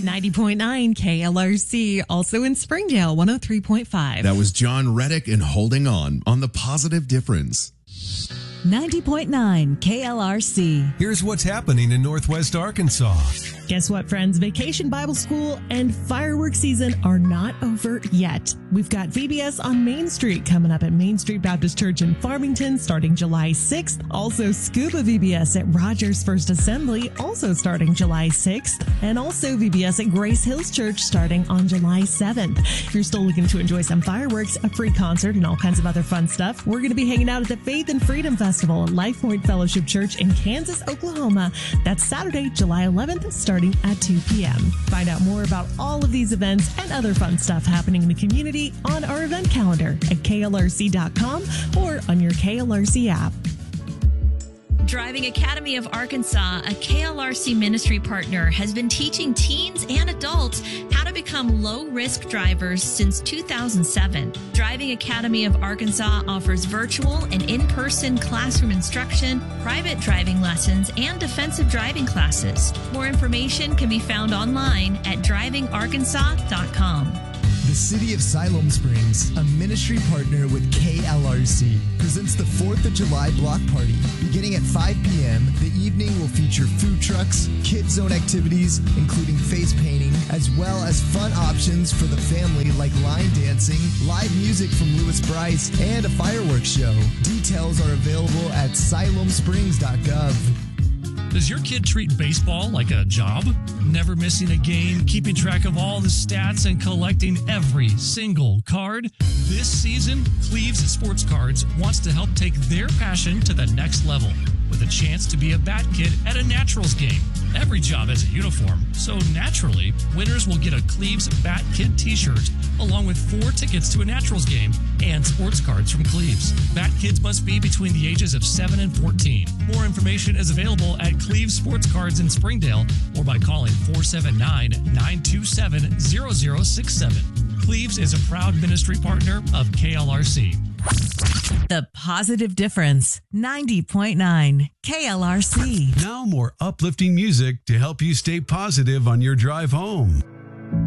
90.9 KLRC, also in Springdale, 103.5. That was John Reddick and Holding On The Positive Difference. 90.9 KLRC. Here's what's happening in Northwest Arkansas. Guess what, friends? Vacation Bible School and fireworks season are not over yet. We've got VBS on Main Street coming up at Main Street Baptist Church in Farmington starting July 6th. Also Scuba VBS at Rogers First Assembly, also starting July 6th. And also VBS at Grace Hills Church starting on July 7th. If you're still looking to enjoy some fireworks, a free concert, and all kinds of other fun stuff, we're going to be hanging out at the Faith and Freedom Festival at Life Point Fellowship Church in Kansas, Oklahoma. That's Saturday, July 11th, starting at 2 p.m. Find out more about all of these events and other fun stuff happening in the community on our event calendar at klrc.com or on your KLRC app. Driving Academy of Arkansas, a KLRC ministry partner, has been teaching teens and adults how to become low-risk drivers since 2007. Driving Academy of Arkansas offers virtual and in-person classroom instruction, private driving lessons, and defensive driving classes. More information can be found online at drivingarkansas.com. The City of Siloam Springs, a ministry partner with KLRC, presents the 4th of July Block Party. Beginning at 5 p.m., the evening will feature food trucks, kids zone activities, including face painting, as well as fun options for the family like line dancing, live music from Lewis Bryce, and a fireworks show. Details are available at siloamsprings.gov. Does your kid treat baseball like a job? Never missing a game, keeping track of all the stats, and collecting every single card? This season, Cleves Sports Cards wants to help take their passion to the next level with a chance to be a bat kid at a Naturals game. Every job has a uniform, so naturally, winners will get a Cleves Bat Kid t-shirt along with 4 tickets to a Naturals game and sports cards from Cleves. Bat kids must be between the ages of 7 and 14. More information is available at Cleves Sports Cards in Springdale or by calling 479-927-0067. Cleves is a proud ministry partner of KLRC. The Positive Difference. 90.9 KLRC. Now more uplifting music to help you stay positive on your drive home.